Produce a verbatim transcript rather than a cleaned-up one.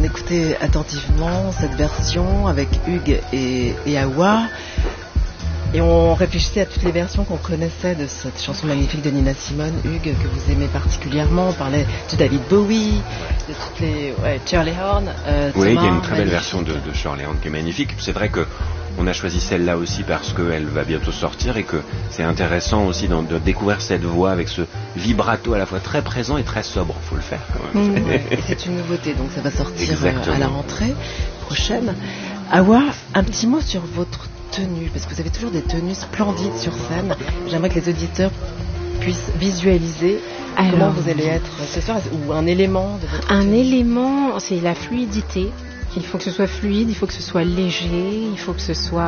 écoutait attentivement cette version avec Hugues et, et Awa. Et on réfléchissait à toutes les versions qu'on connaissait de cette chanson magnifique de Nina Simone, Hugues, que vous aimez particulièrement. On parlait de David Bowie, de toutes les... Ouais, Shirley Horn. Euh, oui, il y a une Thomas, très belle magnifique. version de, de Shirley Horn qui est magnifique. C'est vrai que on a choisi celle-là aussi parce qu'elle va bientôt sortir et que c'est intéressant aussi de, de découvrir cette voix avec ce vibrato à la fois très présent et très sobre. Il faut le faire quand même. Mmh, ouais. Et c'est une nouveauté, donc ça va sortir Exactement. euh, à la rentrée prochaine. Awa, un petit mot sur votre tenue, parce que vous avez toujours des tenues splendides sur scène. J'aimerais que les auditeurs puissent visualiser Alors, comment vous allez être ce soir, ou un élément de votre Un tenue. élément, c'est la fluidité. Il faut que ce soit fluide, il faut que ce soit léger, il faut que ce soit